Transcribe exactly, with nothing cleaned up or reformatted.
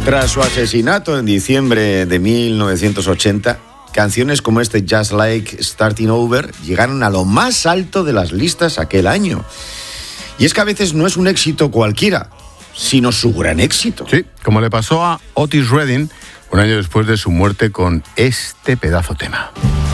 Tras su asesinato en diciembre de mil novecientos ochenta, canciones como este Just Like Starting Over llegaron a lo más alto de las listas aquel año. Y es que a veces no es un éxito cualquiera, sino su gran éxito. Sí, como le pasó a Otis Redding un año después de su muerte con este pedazo tema.